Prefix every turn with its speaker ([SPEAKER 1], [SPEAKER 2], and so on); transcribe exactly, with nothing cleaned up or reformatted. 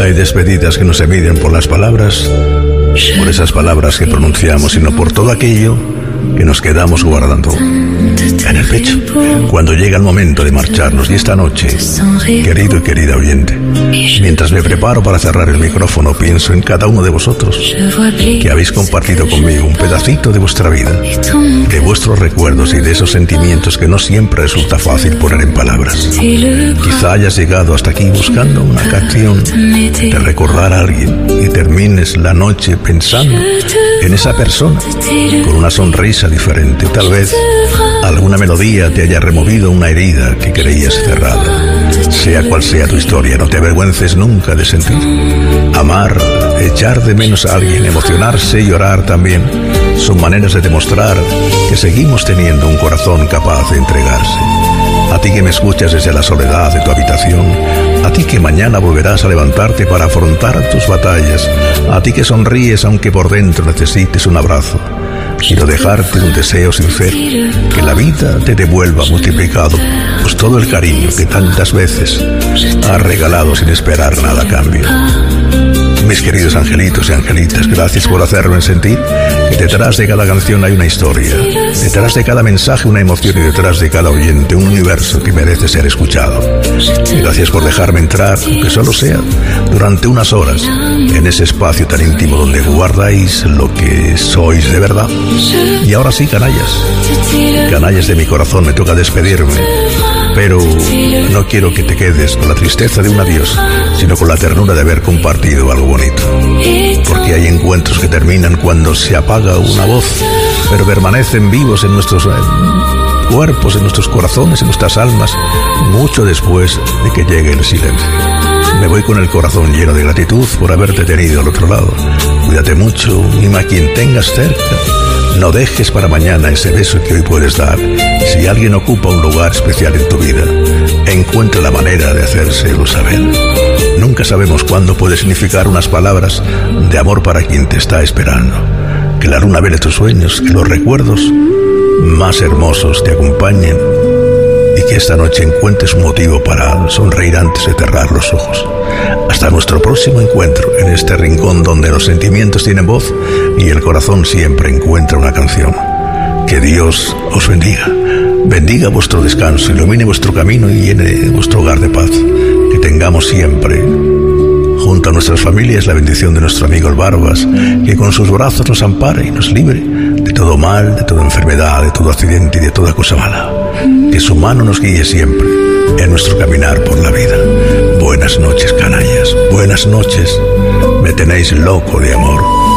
[SPEAKER 1] Hay despedidas que no se miden por las palabras, por esas palabras que pronunciamos, sino por todo aquello que nos quedamos guardando en el pecho cuando llega el momento de marcharnos. Y esta noche, querido y querida oyente, mientras me preparo para cerrar el micrófono, pienso en cada uno de vosotros que habéis compartido conmigo un pedacito de vuestra vida, de vuestros recuerdos y de esos sentimientos que no siempre resulta fácil poner en palabras. Quizá hayas llegado hasta aquí buscando una canción de recordar a alguien y termines la noche pensando en esa persona con una sonrisa diferente. Tal vez alguna melodía te haya removido una herida que creías cerrada. Sea cual sea tu historia, no te avergüences nunca de sentir. Amar, echar de menos a alguien, emocionarse y llorar también son maneras de demostrar que seguimos teniendo un corazón capaz de entregarse. A ti que me escuchas desde la soledad de tu habitación, a ti que mañana volverás a levantarte para afrontar tus batallas, a ti que sonríes aunque por dentro necesites un abrazo, quiero dejarte un deseo sincero, que la vida te devuelva multiplicado, pues todo el cariño que tantas veces has regalado sin esperar nada a cambio. Mis queridos angelitos y angelitas, gracias por hacerme sentir que detrás de cada canción hay una historia, detrás de cada mensaje una emoción y detrás de cada oyente un universo que merece ser escuchado. Y gracias por dejarme entrar, aunque solo sea durante unas horas, en ese espacio tan íntimo donde guardáis lo que sois de verdad. Y ahora sí, canallas, canallas de mi corazón, me toca despedirme. Pero no quiero que te quedes con la tristeza de un adiós, sino con la ternura de haber compartido algo bonito. Porque hay encuentros que terminan cuando se apaga una voz, pero permanecen vivos en nuestros eh, cuerpos, en nuestros corazones, en nuestras almas, mucho después de que llegue el silencio. Me voy con el corazón lleno de gratitud por haberte tenido al otro lado. Cuídate mucho, mima a quien tengas cerca. No dejes para mañana ese beso que hoy puedes dar. Si alguien ocupa un lugar especial en tu vida, encuentra la manera de hacérselo saber. Nunca sabemos cuándo puede significar unas palabras de amor para quien te está esperando. Que la luna vele tus sueños, que los recuerdos más hermosos te acompañen y que esta noche encuentres un motivo para sonreír antes de cerrar los ojos. Hasta nuestro próximo encuentro en este rincón donde los sentimientos tienen voz y el corazón siempre encuentra una canción. Que Dios os bendiga, bendiga vuestro descanso, ilumine vuestro camino y llene vuestro hogar de paz. Que tengamos siempre junto a nuestras familias la bendición de nuestro amigo el Barbas, que con sus brazos nos ampare y nos libre de todo mal, de toda enfermedad, de todo accidente y de toda cosa mala. Que su mano nos guíe siempre en nuestro caminar por la vida. Buenas noches, canallas, buenas noches, me tenéis loco de amor.